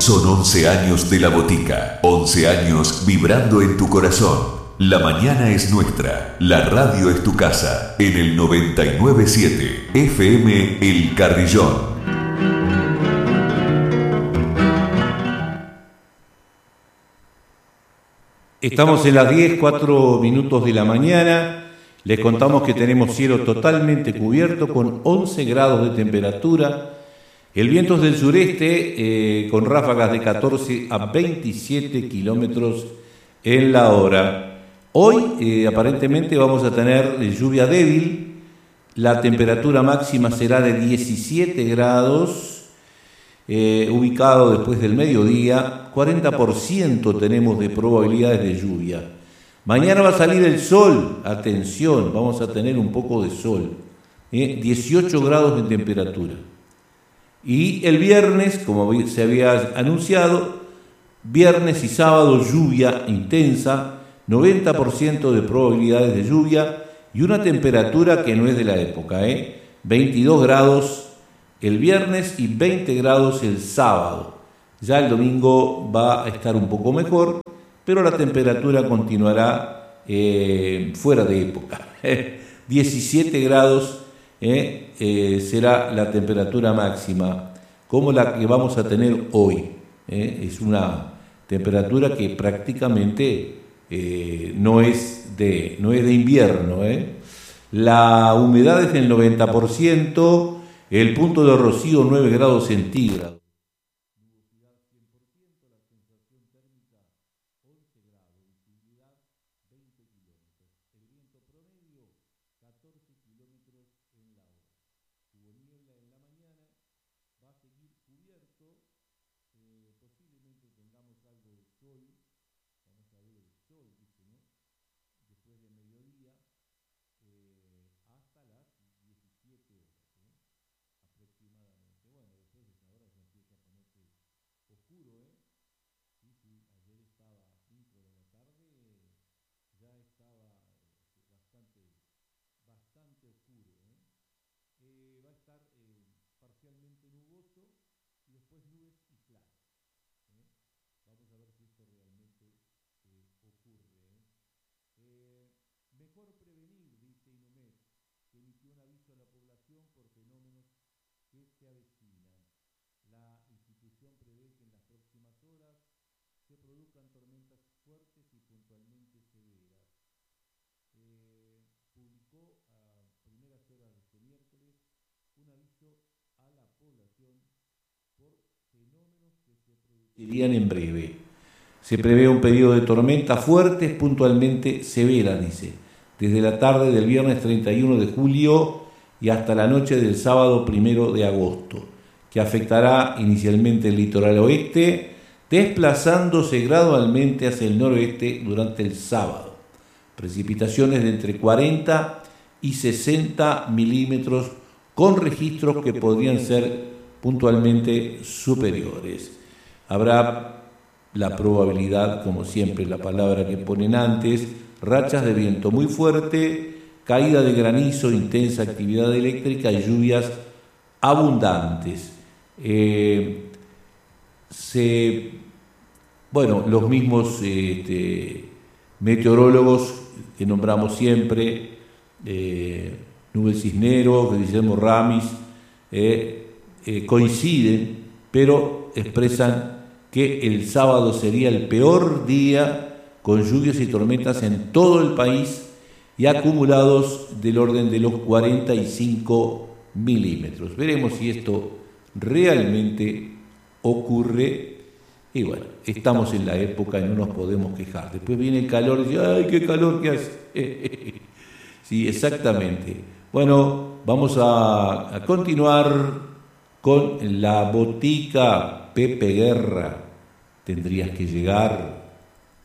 son 11 años de La Botica, 11 años vibrando en tu corazón. La mañana es nuestra, la radio es tu casa, en el 99.7 FM El Carrillón. Estamos en las 10:04 de la mañana. Les contamos que tenemos cielo totalmente cubierto con 11 grados de temperatura. El viento es del sureste con ráfagas de 14 a 27 kilómetros en la hora. Hoy aparentemente vamos a tener lluvia débil. La temperatura máxima será de 17 grados, ubicado después del mediodía. 40% tenemos de probabilidades de lluvia. Mañana va a salir el sol, atención, vamos a tener un poco de sol, 18 grados de temperatura. Y el viernes, como se había anunciado, viernes y sábado lluvia intensa, 90% de probabilidades de lluvia y una temperatura que no es de la época, 22 grados el viernes y 20 grados el sábado. Ya el domingo va a estar un poco mejor, pero la temperatura continuará fuera de época. 17 grados será la temperatura máxima, como la que vamos a tener hoy. Es una temperatura que prácticamente no es de invierno. La humedad es del 90%, el punto de rocío 9 grados centígrados. Irían en breve. Se prevé un periodo de tormentas fuertes, puntualmente severas, dice, desde la tarde del viernes 31 de julio y hasta la noche del sábado 1 de agosto, que afectará inicialmente el litoral oeste, desplazándose gradualmente hacia el noroeste durante el sábado. Precipitaciones de entre 40 y 60 milímetros, con registros que podrían ser puntualmente superiores. Habrá la probabilidad, como siempre, la palabra que ponen antes, rachas de viento muy fuerte, caída de granizo, intensa actividad eléctrica y lluvias abundantes. Los mismos meteorólogos que nombramos siempre, Nubel Cisneros, Guillermo Ramis, coinciden, pero expresan que el sábado sería el peor día, con lluvias y tormentas en todo el país y acumulados del orden de los 45 milímetros. Veremos si esto realmente ocurre. Y bueno, estamos en la época y no nos podemos quejar. Después viene el calor y dice, ¡ay, qué calor que hace! Sí, exactamente. Bueno, vamos a continuar con La Botica. Pepe Guerra, tendrías que llegar.